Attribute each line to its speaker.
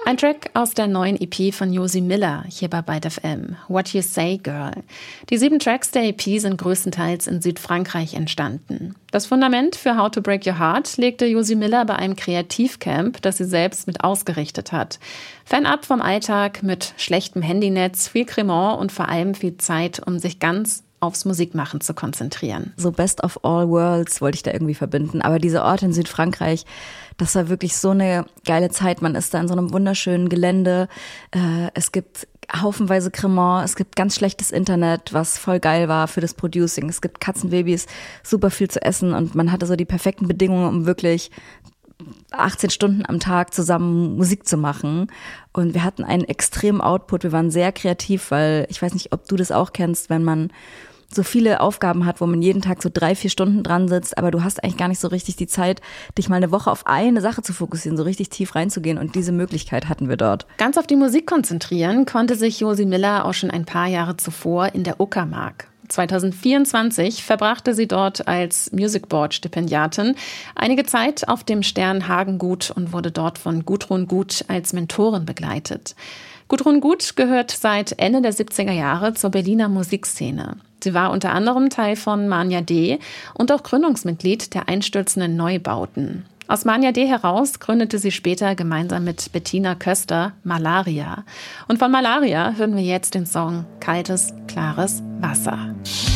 Speaker 1: Ein Track aus der neuen EP von Josie Miller, hier bei Byte FM. What You Say, Girl. Die 7 Tracks der EP sind größtenteils in Südfrankreich entstanden. Das Fundament für How to Break Your Heart legte Josie Miller bei einem Kreativcamp, das sie selbst mit ausgerichtet hat. Fernab vom Alltag mit schlechtem Handynetz, viel Cremant und vor allem viel Zeit, um sich ganz aufs Musikmachen zu konzentrieren.
Speaker 2: So Best of All Worlds wollte ich da irgendwie verbinden. Aber dieser Ort in Südfrankreich, das war wirklich so eine geile Zeit. Man ist da in so einem wunderschönen Gelände. Es gibt haufenweise Cremant, es gibt ganz schlechtes Internet, was voll geil war für das Producing. Es gibt Katzenbabys, super viel zu essen und man hatte so die perfekten Bedingungen, um wirklich 18 Stunden am Tag zusammen Musik zu machen. Und wir hatten einen extremen Output. Wir waren sehr kreativ, weil ich weiß nicht, ob du das auch kennst, wenn man so viele Aufgaben hat, wo man jeden Tag so 3-4 Stunden dran sitzt, aber du hast eigentlich gar nicht so richtig die Zeit, dich mal eine Woche auf eine Sache zu fokussieren, so richtig tief reinzugehen. Und diese Möglichkeit hatten wir dort.
Speaker 1: Ganz auf die Musik konzentrieren konnte sich Josie Miller auch schon ein paar Jahre zuvor in der Uckermark. 2024 verbrachte sie dort als Music Board Stipendiatin einige Zeit auf dem Sternhagengut und wurde dort von Gudrun Gut als Mentorin begleitet. Gudrun Gut gehört seit Ende der 70er Jahre zur Berliner Musikszene. Sie war unter anderem Teil von Mania D und auch Gründungsmitglied der Einstürzenden Neubauten. Aus Mania D heraus gründete sie später gemeinsam mit Bettina Köster Malaria. Und von Malaria hören wir jetzt den Song Kaltes, klares Wasser.